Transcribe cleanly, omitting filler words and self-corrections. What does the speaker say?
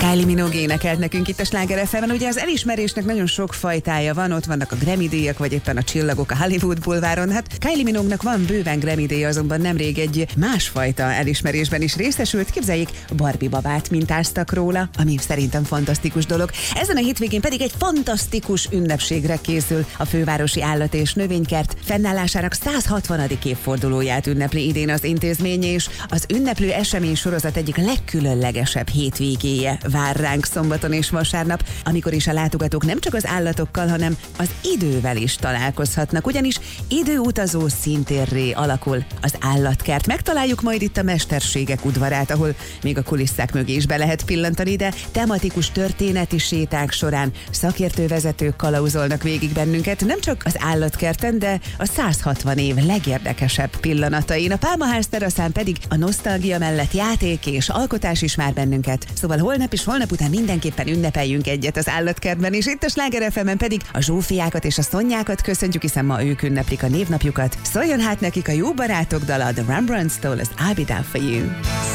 Kylie Minogue énekelt nekünk itt a Sláger FM-en. Ugye az elismerésnek nagyon sok fajtája van, ott vannak a Grammy-díjak, vagy éppen a csillagok a Hollywood bulváron. Hát Kylie Minogue-nak van bőven Grammy-díja, azonban nemrég egy másfajta elismerésben is részesült. Képzeljék, Barbie babát mintáztak róla, ami szerintem fantasztikus dolog. Ezen a hétvégén pedig egy fantasztikus ünnepségre készül. A fővárosi állat- és növénykert fennállásának 160. évfordulóját ünnepli idén az intézmény, és az ünneplő esemény sorozat egyik legkülönlegesebb hétvégéje vár ránk szombaton és vasárnap, amikor is a látogatók nem csak az állatokkal, hanem az idővel is találkozhatnak, ugyanis időutazó színtérré alakul az állatkert. Megtaláljuk majd itt a mesterségek udvarát, ahol még a kulisszák mögé is be lehet pillantani, de tematikus történeti séták során szakértővezetők kalauzolnak végig bennünket, nem csak az állatkerten, de a 160 év legérdekesebb pillanatain. A Pálmaház teraszán pedig a nosztalgia mellett játék és alkotás is vár bennünket. Szóval holnap és holnap után mindenképpen ünnepeljünk egyet az állatkertben, és itt a Sláger FM-en pedig a Zsófiákat és a Szonyákat köszöntjük, hiszen ma ők ünneplik a névnapjukat. Szóljon hát nekik a jó barátok dala, The Rembrandts-tól, az I'll Be There For You.